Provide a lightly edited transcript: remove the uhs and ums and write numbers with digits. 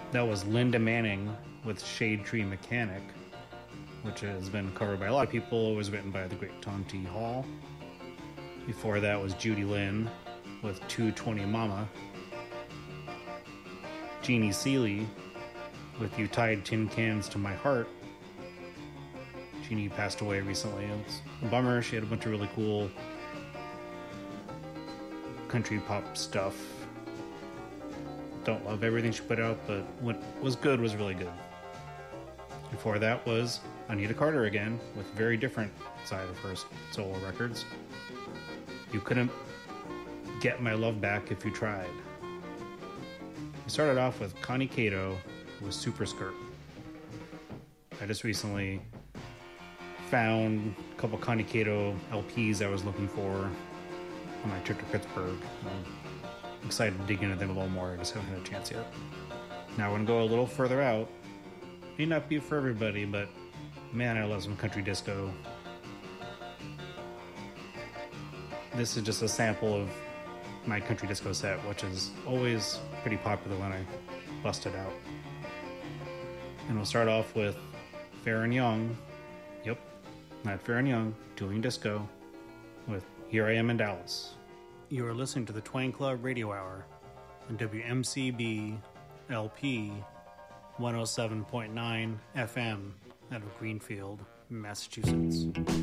That was Linda Manning with Shade Tree Mechanic, which has been covered by a lot of people. It was written by the great Tom T. Hall. Before that was Judy Lynn with 220 Mama. Jeannie Seeley with You Tied Tin Cans to My Heart. Jeannie passed away recently. It's a bummer. She had a bunch of really cool country pop stuff. Don't love everything she put out, but what was good was really good. Before that was Anita Carter again, with very different side of her solo records. You Couldn't Get My Love Back If You Tried. We started off with Connie Cato with Super Skirt. I just recently found a couple Connie Cato LPs I was looking for on my trip to Pittsburgh. I'm excited to dig into them a little more. I just haven't had a chance yet. Now I'm going to go a little further out. May not be for everybody, but man, I love some country disco. This is just a sample of my country disco set, which is always pretty popular when I bust it out. And we'll start off with Fair and Young. Yep, not Fair and Young, doing disco with Here I Am in Dallas. You are listening to the Twang Club Radio Hour on WMCB LP 107.9 FM out of Greenfield, Massachusetts.